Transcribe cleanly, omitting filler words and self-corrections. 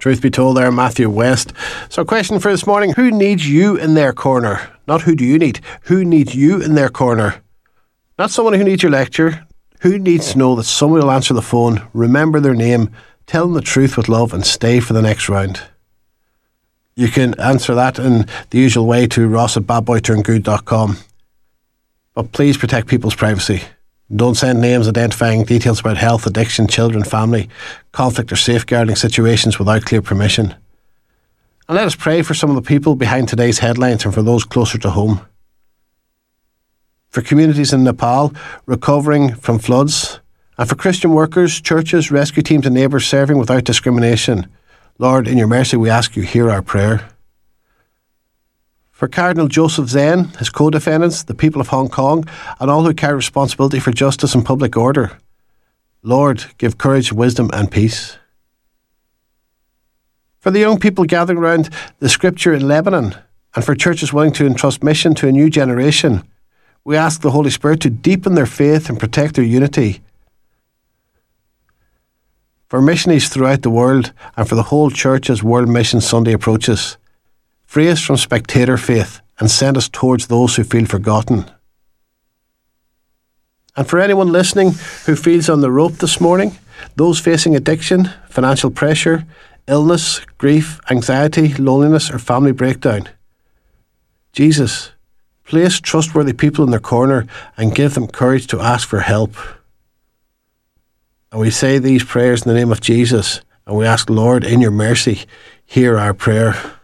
Truth be told there, Matthew West. So question for this morning, who needs you in their corner? Not who do you need, who needs you in their corner? Not someone who needs your lecture. Who needs to know that someone will answer the phone, remember their name, tell them the truth with love and stay for the next round? You can answer that in the usual way to ross@badboyturngood.com. But please protect people's privacy. Don't send names identifying details about health, addiction, children, family, conflict or safeguarding situations without clear permission. And let us pray for some of the people behind today's headlines and for those closer to home. For communities in Nepal recovering from floods, and for Christian workers, churches, rescue teams and neighbours serving without discrimination. Lord, in your mercy we ask you, hear our prayer. For Cardinal Joseph Zen, his co-defendants, the people of Hong Kong, and all who carry responsibility for justice and public order. Lord, give courage, wisdom and peace. For the young people gathering around the Scripture in Lebanon, and for churches willing to entrust mission to a new generation, we ask the Holy Spirit to deepen their faith and protect their unity. For missionaries throughout the world, and for the whole church as World Mission Sunday approaches, free us from spectator faith and send us towards those who feel forgotten. And for anyone listening who feels on the rope this morning, those facing addiction, financial pressure, illness, grief, anxiety, loneliness or family breakdown, Jesus, place trustworthy people in their corner and give them courage to ask for help. And we say these prayers in the name of Jesus, and we ask, Lord, in your mercy, hear our prayer.